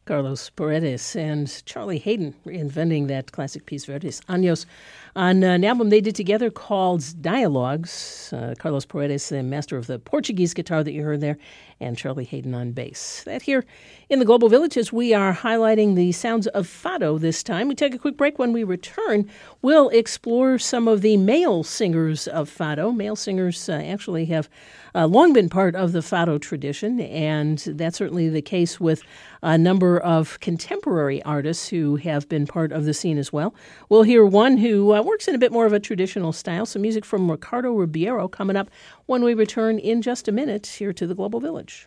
Carlos Paredes and Charlie Hayden reinventing that classic piece, Verdes Años, on an album they did together called Dialogues. Carlos Paredes, the master of the Portuguese guitar that you heard there, and Charlie Hayden on bass. That here in the Global Village, as we are highlighting the sounds of fado this time. We take a quick break. When we return, we'll explore some of the male singers of fado. Male singers actually have long been part of the fado tradition, and that's certainly the case with a number of contemporary artists who have been part of the scene as well. We'll hear one who works in a bit more of a traditional style. Some music from Ricardo Ribeiro coming up when we return in just a minute here to the Global Village.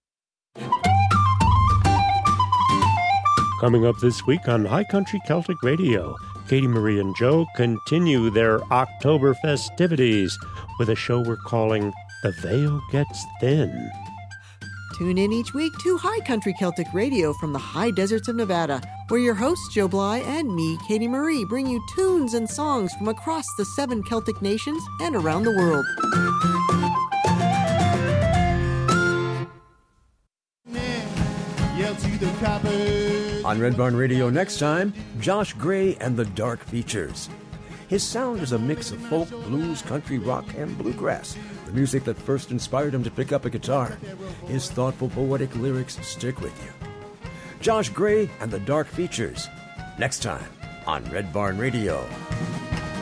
Coming up this week on High Country Celtic Radio, Katie Marie and Joe continue their October festivities with a show we're calling The Veil Gets Thin. Tune in each week to High Country Celtic Radio from the high deserts of Nevada, where your hosts Joe Bly and me, Katie Marie, bring you tunes and songs from across the 7 Celtic nations and around the world. On Red Barn Radio next time, Josh Gray and the Dark Features. His sound is a mix of folk, blues, country, rock, and bluegrass, the music that first inspired him to pick up a guitar. His thoughtful, poetic lyrics stick with you. Josh Gray and the Dark Features, next time on Red Barn Radio.